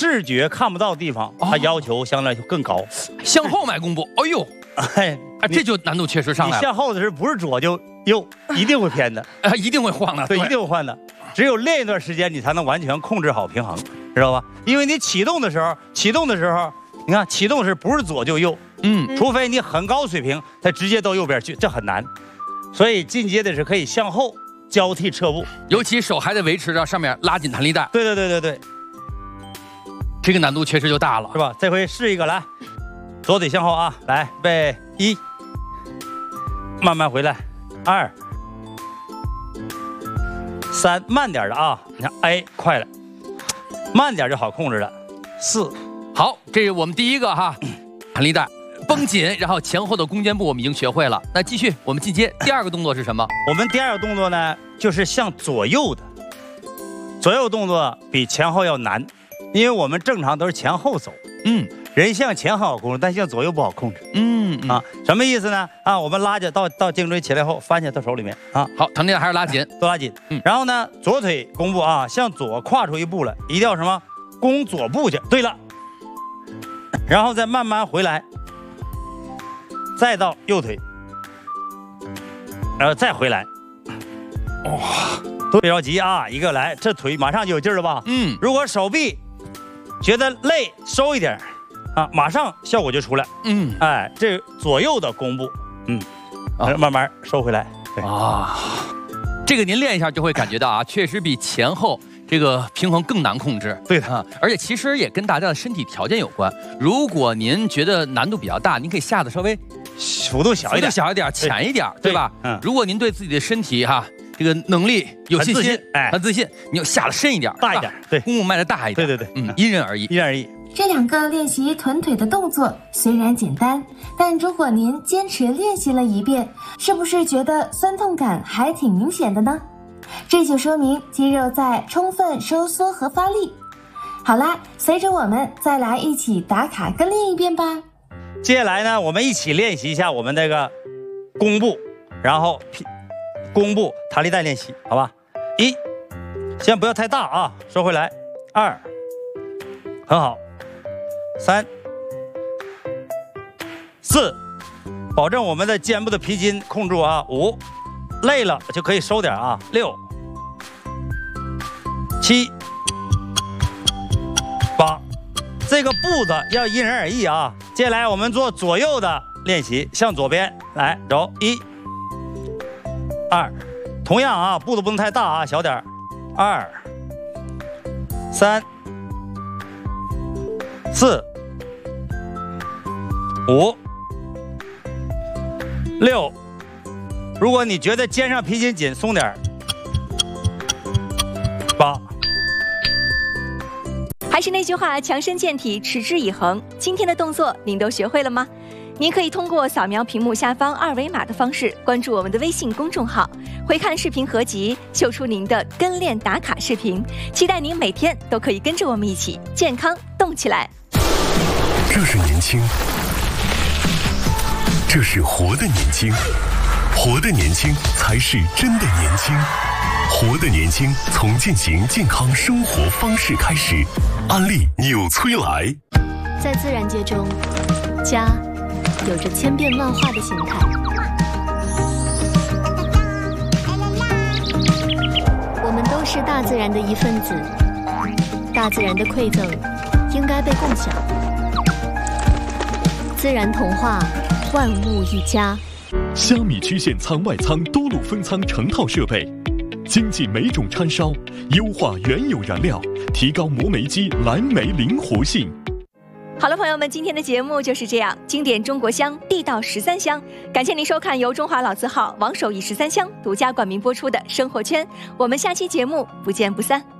视觉看不到的地方，它要求相对来说更高。 向后迈弓步，哎呦， 哎， 这就难度确实上来了。 你向后的时候不是左就右，一定会偏的， 一定会晃的， 对，一定会换的。只有练一段时间，你才能完全控制好平衡，知道吧？因为你启动的时候，你看启动时不是左就右，除非你很高水平，才直接到右边去，这很难。所以进阶的是可以向后交替撤步， 尤其手还得维持着上面拉紧弹力带。 对， 这个难度确实就大了， 是吧？这回试一个，来，左腿向后啊，来，预备1，慢慢回来，2、3，慢点的啊，你看，哎，快了，慢点就好控制了，4， 好，这是我们第一个哈，弹力带绷紧，然后前后的弓箭步我们已经学会了。那继续，我们进阶，第二个动作是什么？ 我们第二个动作呢，就是向左右的，左右动作比前后要难，因为我们正常都是前后走，人向前好控制，但向左右不好控制，什么意思呢？啊，我们拉着到颈椎起来后，翻起到手里面啊， 好，弹力带还是拉紧， 都拉紧，然后呢，左腿弓步啊，向左跨出一步了，一定要什么？弓左步去，对了，然后再慢慢回来，再到右腿，然后再回来，都别着急啊，一个来，这腿马上就有劲儿了吧？如果手臂觉得累，收一点啊，马上效果就出来。哎，这左右的弓步，慢慢收回来。对啊， 这个您练一下就会感觉到啊，确实比前后这个平衡更难控制。 对的， 而且其实也跟大家的身体条件有关。如果您觉得难度比较大，您可以下的稍微幅度小一点， 浅一点，对吧？如果您对自己的身体这个能力有信心，很自信，你就下的深一点， 大一点，对， 弓步迈的大一点， 对， 因人而异， 这2个练习臀腿的动作虽然简单，但如果您坚持练习了1遍，是不是觉得酸痛感还挺明显的呢？这就说明肌肉在充分收缩和发力。好啦，随着我们再来一起打卡跟练一遍吧。 接下来呢，我们一起练习一下我们这个弓步，然后弓步弹力带练习，好吧？1，先不要太大啊，收回来。2，很好。3、4，保证我们的肩部的皮筋控住啊。5，累了就可以收点啊。6、7、8，这个步子要因人而异啊。接下来我们做左右的练习，向左边来走，1、2，同样啊，步子不能太大啊，小点，2、3、4、5、6，如果你觉得肩上皮筋紧，松点，8。 还是那句话，强身健体，持之以恒。今天的动作您都学会了吗？您可以通过扫描屏幕下方2维码的方式关注我们的微信公众号，回看视频合集，秀出您的跟练打卡视频。期待您每天都可以跟着我们一起健康动起来。 这是年轻，这是活的年轻，活的年轻才是真的年轻，活的年轻从进行健康生活方式开始。安利纽崔莱。 在自然界中，家有着千变万化的形态。我们都是大自然的一份子，大自然的馈赠应该被共享。自然童话，万物一家。 虾米曲线舱外舱多路分舱成套设备，精进每种掺烧，优化原有燃料，提高磨煤机燃煤灵活性。 好了，朋友们，今天的节目就是这样，经典中国香，地道13香。感谢您收看由中华老字号王守义13香独家冠名播出的《生活圈》，我们下期节目不见不散。